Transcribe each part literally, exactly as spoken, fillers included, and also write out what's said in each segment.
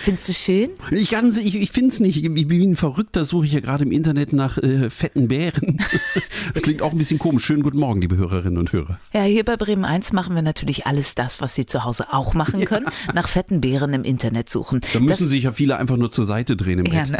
Findest du schön? Ich, ganz- ich, ich finde es nicht. Ich, wie ein Verrückter suche ich ja gerade im Internet nach äh, fetten Bären. Das klingt auch ein bisschen komisch. Schönen guten Morgen, liebe Hörerinnen und Hörer. Ja, hier bei Bremen eins machen wir natürlich alles das, was Sie zu Hause auch machen können. Ja. Nach fetten Bären im Internet suchen. Da müssen das, sich ja viele einfach nur zur Seite drehen im ja, Bett. Ne?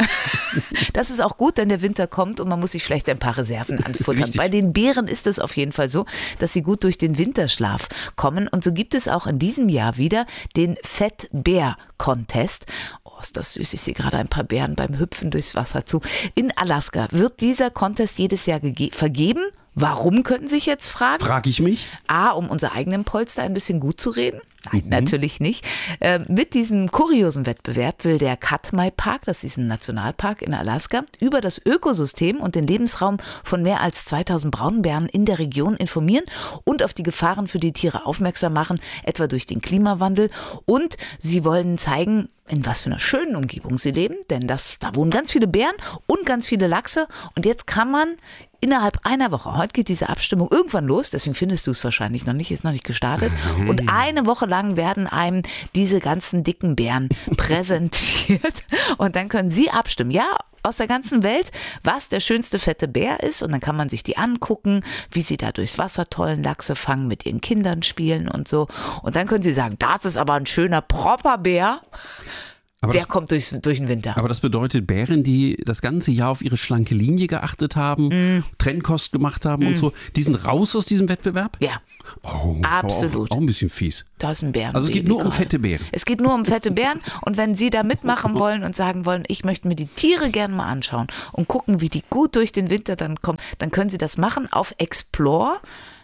Das ist auch gut, denn der Winter kommt und man muss sich vielleicht ein paar Reserven anfuttern. Richtig. Bei den Bären ist es auf jeden Fall so, dass sie gut durch den Winterschlaf kommen. Und so gibt es auch in diesem Jahr wieder den Fett-Bär-Contest. Oh, ist das süß. Ich sehe gerade ein paar Bären beim Hüpfen durchs Wasser zu. In Alaska wird dieser Contest jedes Jahr gege- vergeben. Warum, könnten Sie sich jetzt fragen? Frag ich mich. A, um unser eigenen Polster ein bisschen gut zu reden? Nein, mhm. natürlich nicht. Äh, mit diesem kuriosen Wettbewerb will der Katmai Park, das ist ein Nationalpark in Alaska, über das Ökosystem und den Lebensraum von mehr als zweitausend Braunbären in der Region informieren und auf die Gefahren für die Tiere aufmerksam machen, etwa durch den Klimawandel. Und sie wollen zeigen, in was für einer schönen Umgebung sie leben, denn das, da wohnen ganz viele Bären und ganz viele Lachse. Und jetzt kann man innerhalb einer Woche, heute geht diese Abstimmung irgendwann los, deswegen findest du es wahrscheinlich noch nicht, ist noch nicht gestartet. Und eine Woche lang werden einem diese ganzen dicken Bären präsentiert und dann können Sie abstimmen. Ja, aus der ganzen Welt, was der schönste fette Bär ist, und dann kann man sich die angucken, wie sie da durchs Wasser tollen Lachse fangen, mit ihren Kindern spielen und so. Und dann können Sie sagen, das ist aber ein schöner proper Bär. Aber der das, kommt durch, durch den Winter. Aber das bedeutet, Bären, die das ganze Jahr auf ihre schlanke Linie geachtet haben, mm. Trennkost gemacht haben mm. und so, die sind raus aus diesem Wettbewerb? Ja, oh, absolut. Auch, auch ein bisschen fies. Da ist ein Bären. Also es geht nur um fette Bären. Es geht nur um fette Bären, und wenn Sie da mitmachen wollen und sagen wollen, ich möchte mir die Tiere gerne mal anschauen und gucken, wie die gut durch den Winter dann kommen, dann können Sie das machen auf explore,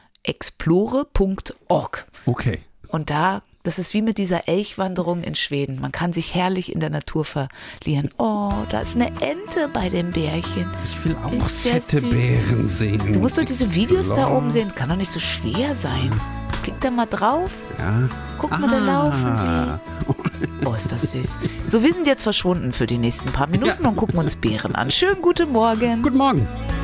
explore punkt org. Okay. Und da, das ist wie mit dieser Elchwanderung in Schweden. Man kann sich herrlich in der Natur verlieren. Oh, da ist eine Ente bei dem Bärchen. Ich will auch Ist fette süß. Bären sehen. Du musst doch diese Videos Klar. da oben sehen. Kann doch nicht so schwer sein. Klick da mal drauf. Ja. Guck mal, da laufen sie. Oh, ist das süß. So, wir sind jetzt verschwunden für die nächsten paar Minuten Ja. und gucken uns Bären an. Schönen guten Morgen. Guten Morgen.